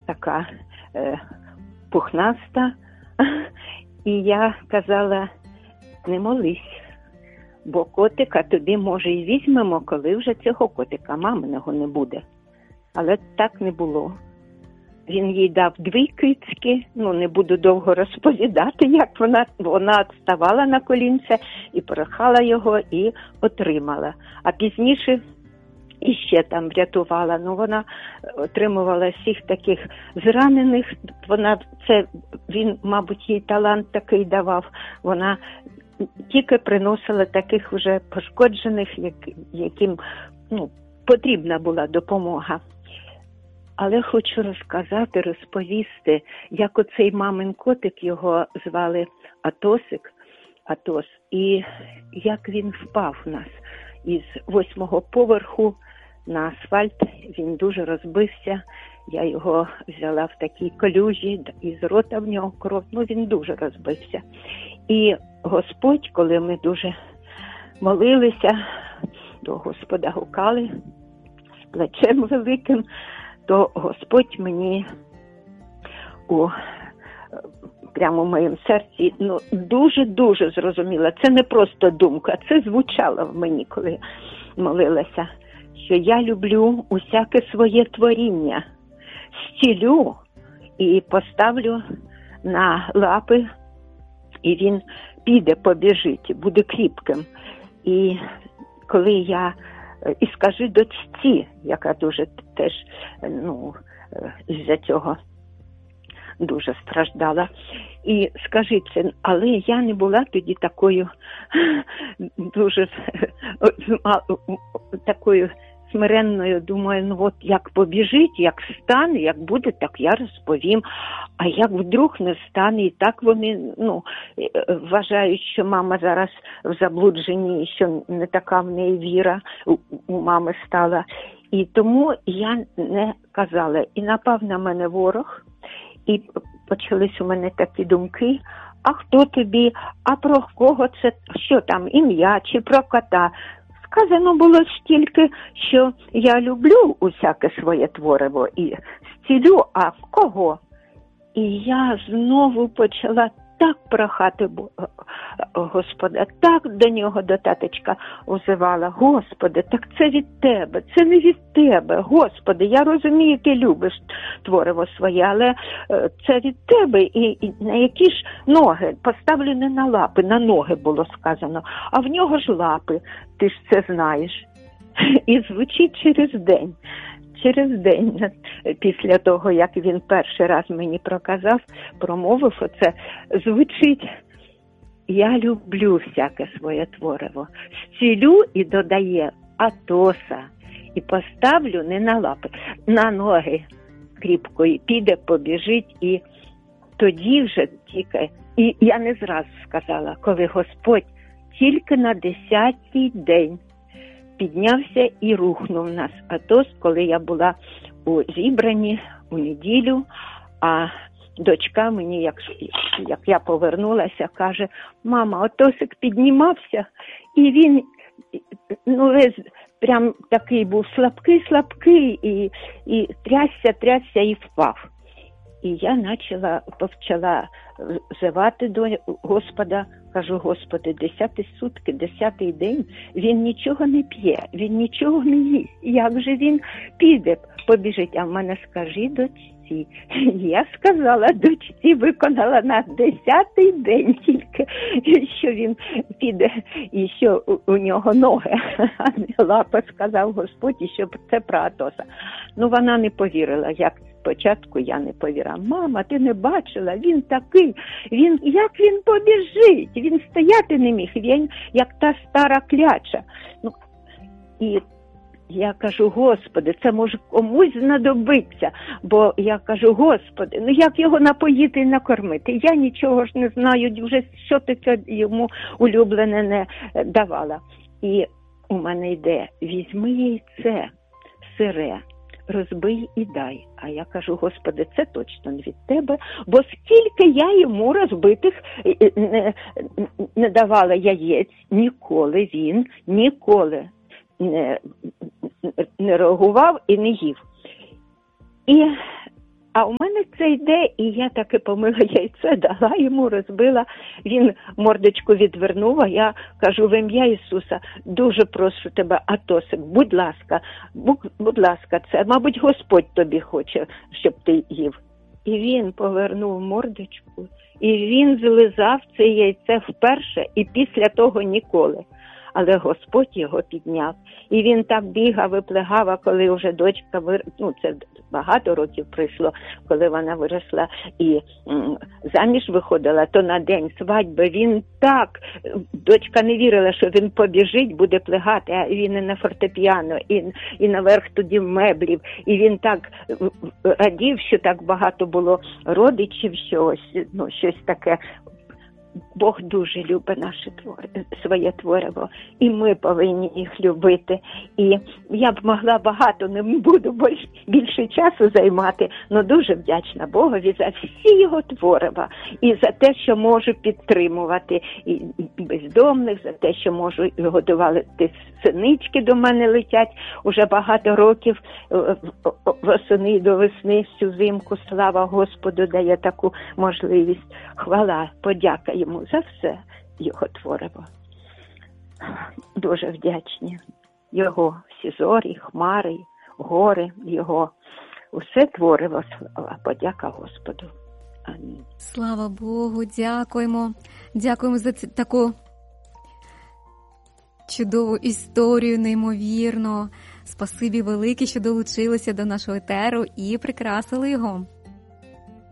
така пухнаста. І я казала, не молись, бо котика тобі, може, і візьмемо, коли вже цього котика маминого не буде. Але так не було. Він їй дав 2 кицьки, не буду довго розповідати, як вона ставала на колінце і прохала його і отримала. А пізніше іще там врятувала. Вона отримувала всіх таких зранених. Він, мабуть, їй талант такий давав. Вона тільки приносила таких вже пошкоджених, яким потрібна була допомога. Але хочу розповісти, як оцей мамин котик, його звали Атос, і як він впав у нас із 8-го поверху на асфальт. Він дуже розбився, я його взяла в такій калюжі, із рота в нього кров, він дуже розбився. І Господь, коли ми дуже молилися, до Господа гукали з плечем великим, то Господь мені прямо в моєму серці дуже-дуже зрозуміла. Це не просто думка, це звучало в мені, коли молилася, що я люблю усяке своє творіння, зцілю і поставлю на лапи, і він піде, побіжить, буде кріпким. І коли і скажи дочці, яка дуже теж, з-за цього дуже страждала. І скажи це, але я не була тоді такою дуже такою смиренною, думаю, як побіжить, як стане, як буде, так я розповім. А як вдруг не стане, і так вони, вважають, що мама зараз в заблудженні, що не така в неї віра у мами стала. І тому я не казала. І напав на мене ворог, і почались у мене такі думки, а хто тобі, а про кого це, що там, ім'я чи про кота. Сказано було стільки, що я люблю усяке своє твориво і зцілю, а в кого? І я знову почала так прохати Господа, так до нього, до таточка озивала. Господи, так це від тебе, це не від тебе. Господи, я розумію, ти любиш твориво своє, але це від тебе. І на які ж ноги? Поставлю не на лапи, на ноги було сказано. А в нього ж лапи, ти ж це знаєш. І звучить через день, після того, як він перший раз мені промовив оце, звучить: я люблю всяке своє твориво, зцілю, і додає Атоса, і поставлю не на лапи, на ноги кріпко, і піде, побіжить, і тоді вже тільки, і я не зразу сказала, коли Господь тільки на 10-й день піднявся і рухнув нас Атос, коли я була у зібранні у неділю, а дочка мені, як я повернулася, каже: мама, Атосик піднімався, і він, прям такий був слабкий, і трясся, і впав. І я почала взивати до Господа, кажу: Господи, 10 сутки, 10-й день, він нічого не п'є, він нічого не їсть. Як же він піде, побіжить? А в мене: скажи дочці. Я сказала дочці, виконала на 10-й день тільки, що він піде, і що у нього ноги, а не лапа, сказав Господь, і що це про Атоса. Вона не повірила, як спочатку я не повірила. Мама, ти не бачила, він такий, як він побіжить, він стояти не міг, він як та стара кляча. І я кажу: Господи, це може комусь знадобиться, бо я кажу: Господи, як його напоїти і накормити? Я нічого ж не знаю, вже що таке йому улюблене не давала. І у мене йде: візьми яйце сире, розбий і дай. А я кажу: Господи, це точно не від тебе, бо скільки я йому розбитих не давала яєць, ніколи він не реагував і не їв. І А у мене це йде, і я таки помила яйце, дала йому, розбила, він мордочку відвернув, а я кажу, в ім'я Ісуса, дуже прошу тебе, Атосик, будь ласка, це, мабуть, Господь тобі хоче, щоб ти їв. І він повернув мордочку, і він злизав це яйце вперше, і після того ніколи. Але Господь його підняв. І він так бігав і плигав, а коли вже дочка, це багато років пройшло, коли вона виросла і заміж виходила, то на день свадьби він так, дочка не вірила, що він побіжить, буде плигати, а він і на фортепіано, і наверх тоді меблів. І він так радів, що так багато було родичів, що ось, щось таке. Бог дуже любить наші своє твориво, і ми повинні їх любити. І я б могла багато, не буду більше часу займати, але дуже вдячна Богові за всі його творива і за те, що можу підтримувати і бездомних, за те, що можу годувати синички до мене летять уже багато років, восени до весни, всю зимку, слава Господу, дає таку можливість. Хвала, подяка йому за все його твориво. Дуже вдячні. Його всі зорі, хмари, гори, його усе твориво, слава, подяка Господу. Амінь. Слава Богу, дякуємо. Дякуємо за таку чудову історію, неймовірно. Спасибі велике, що долучилися до нашого етеру і прикрасили його.